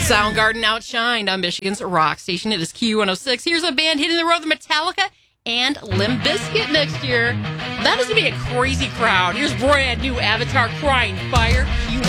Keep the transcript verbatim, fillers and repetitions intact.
Soundgarden outshined on Michigan's rock station. It is Q one oh six. Here's a band hitting the road with Metallica and Limp Bizkit next year. That is going to be a crazy crowd. Here's brand new Avatar Crying Fire. Q